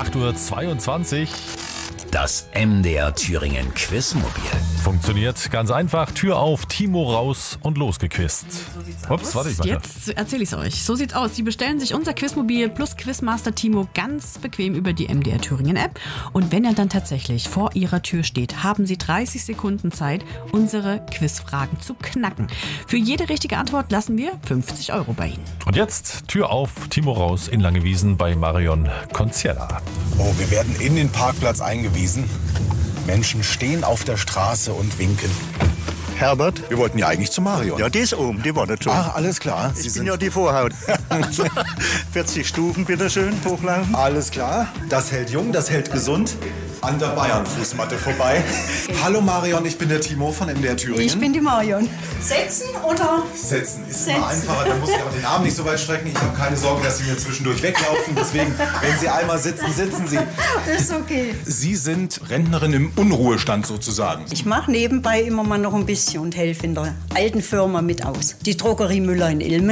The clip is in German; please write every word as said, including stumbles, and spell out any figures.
acht Uhr zweiundzwanzig. Das M D R Thüringen Quizmobil. Funktioniert ganz einfach. Tür auf, Timo raus und losgequizt. Ups, warte, ich mach Jetzt erzähle ich es euch. So sieht's aus. Sie bestellen sich unser Quizmobil plus Quizmaster Timo ganz bequem über die M D R Thüringen App. Und wenn er dann tatsächlich vor Ihrer Tür steht, haben Sie dreißig Sekunden Zeit, unsere Quizfragen zu knacken. Für jede richtige Antwort lassen wir fünfzig Euro bei Ihnen. Und jetzt Tür auf, Timo raus in Langewiesen bei Marion Conciella. Oh, wir werden in den Parkplatz eingewiesen. Menschen stehen auf der Straße und winken. Herbert? Wir wollten ja eigentlich zu Marion. Ja, die ist oben, die wartet schon. Ach, alles klar. Sie ich bin sind ja die Vorhaut. vierzig Stufen, bitteschön, hochlaufen. alles klar. Das hält jung, das hält gesund. An der Bayern-Fußmatte vorbei. Hallo Marion, ich bin der Timo von M D R Thüringen. Ich bin die Marion. Setzen oder? Setzen ist Setzen. immer einfacher, da muss ich auch den Arm nicht so weit strecken. Ich habe keine Sorge, dass Sie mir zwischendurch weglaufen. Deswegen, wenn Sie einmal sitzen, sitzen Sie. Ist okay. Sie sind Rentnerin im Unruhestand sozusagen. Ich mache nebenbei immer mal noch ein bisschen und helfe in der alten Firma mit aus. Die Drogerie Müller in Ilmen.